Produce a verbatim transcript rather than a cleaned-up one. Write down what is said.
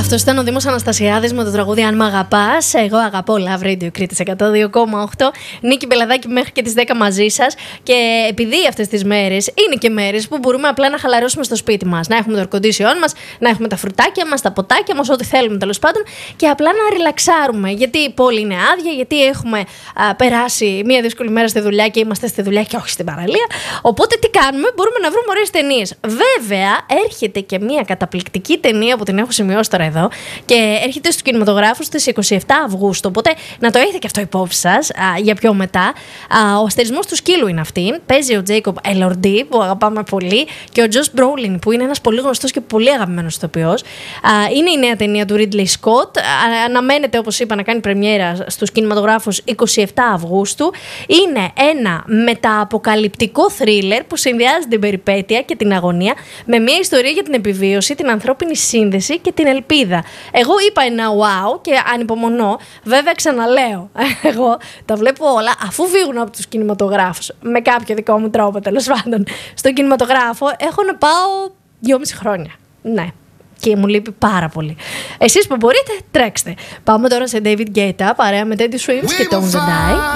Αυτός ήταν ο Δήμος Αναστασιάδης με το τραγούδι Αν Μ' Αγαπάς. Εγώ αγαπώ Love Radio Κρήτης εκατό δύο κόμμα οκτώ. Νίκη Μπελαδάκη μέχρι και τις δέκα μαζί σας. Και επειδή αυτές τις μέρες είναι και μέρες που μπορούμε απλά να χαλαρώσουμε στο σπίτι μας, να έχουμε το air condition μας, να έχουμε τα φρουτάκια μας, τα ποτάκια μας, ό,τι θέλουμε τέλος πάντων, και απλά να ριλαξάρουμε. Γιατί η πόλη είναι άδεια, γιατί έχουμε α, περάσει μία δύσκολη μέρα στη δουλειά και είμαστε στη δουλειά και όχι στην παραλία. Οπότε τι κάνουμε, μπορούμε να βρούμε ωραίες ταινίες. Βέβαια, έρχεται και μία καταπληκτική ταινία που την έχω σημειώσει τώρα εδώ και έρχεται στους κινηματογράφους στις είκοσι επτά Αυγούστου. Οπότε να το έχετε και αυτό υπόψη σας για πιο μετά. Α, ο Αστερισμός του Σκύλου είναι αυτή. Παίζει ο Τζέικοπ Ελορντί, που αγαπάμε πολύ, και ο Τζος Μπρόλιν, που είναι ένας πολύ γνωστός και πολύ αγαπημένος ηθοποιός. Είναι η νέα ταινία του Ρίτλεϊ Σκοτ. Αναμένεται, όπως είπα, να κάνει πρεμιέρα στους κινηματογράφους είκοσι επτά Αυγούστου. Είναι ένα μετααποκαλυπτικό θρίλερ που συνδυάζει την περιπέτεια και την αγωνία με μια ιστορία για την επιβίωση, την ανθρώπινη σύνδεση και την ελπίδα. Εγώ είπα ένα wow και ανυπομονώ. Βέβαια, ξαναλέω, εγώ τα βλέπω όλα αφού φύγουν από τους κινηματογράφους. Με κάποιο δικό μου τρόπο, τέλος πάντων. Στον κινηματογράφο έχω να πάω δυόμιση χρόνια. Ναι. Και μου λείπει πάρα πολύ. Εσείς που μπορείτε, τρέξτε. Πάμε τώρα σε David Guetta παρέα με Teddy Swims και Tones and I.